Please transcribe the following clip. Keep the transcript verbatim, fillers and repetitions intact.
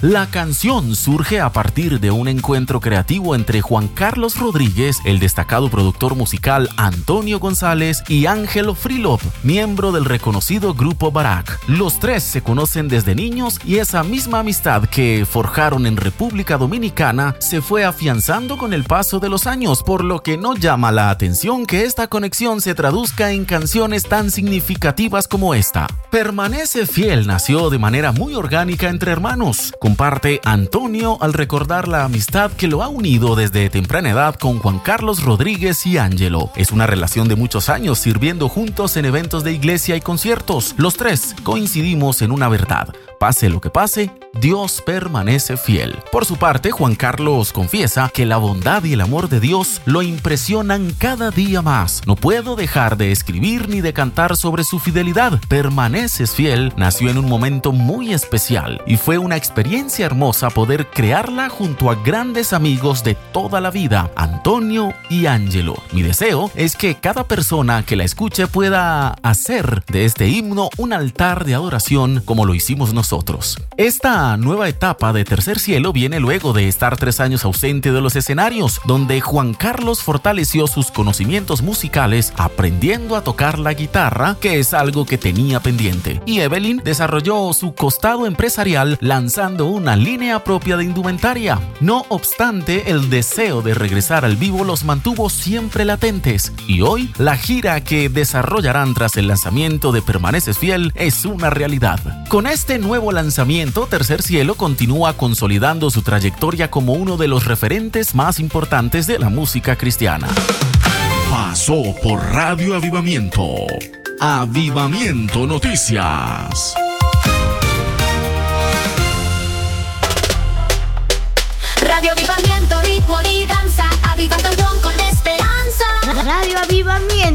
La canción surge a partir de un encuentro creativo entre Juan Carlos Rodríguez, el destacado productor musical Antonio González y Ángelo Frilov, miembro del reconocido grupo Barak. Los tres se conocen desde niños y esa misma amistad que forjaron en República Dominicana se fue afianzando con el paso de los años, por lo que no llama la atención que esta conexión se traduzca en canciones tan significativas como esta. Permanece Fiel nació de manera muy orgánica entre hermanos, comparte Antonio al recordar la amistad que lo ha unido desde temprana edad con Juan Carlos Rodríguez y Ángelo. Es una relación de muchos años sirviendo juntos en eventos de iglesia y conciertos. Los tres coincidimos en una verdad: pase lo que pase, Dios permanece fiel. Por su parte, Juan Carlos confiesa que la bondad y el amor de Dios lo impresionan cada día más. No puedo dejar de escribir ni de cantar sobre su fidelidad. Permaneces fiel nació en un momento muy especial y fue una experiencia hermosa poder crearla junto a grandes amigos de toda la vida, Antonio y Ángelo. Mi deseo es que cada persona que la escuche pueda hacer de este himno un altar de adoración como lo hicimos nosotros. Esta nueva etapa de Tercer Cielo viene luego de estar tres años ausente de los escenarios, donde Juan Carlos fortaleció sus conocimientos musicales aprendiendo a tocar la guitarra, que es algo que tenía pendiente, y Evelyn desarrolló su costado empresarial lanzando una línea propia de indumentaria. No obstante, el deseo de regresar al vivo los mantuvo siempre latentes, y hoy la gira que desarrollarán tras el lanzamiento de Permaneces Fiel es una realidad. Con este nuevo lanzamiento, Tercer Cielo continúa consolidando su trayectoria como uno de los referentes más importantes de la música cristiana. Pasó por Radio Avivamiento. Avivamiento Noticias. Radio Avivamiento, ritmo y danza, avivando con esperanza. Radio Avivamiento.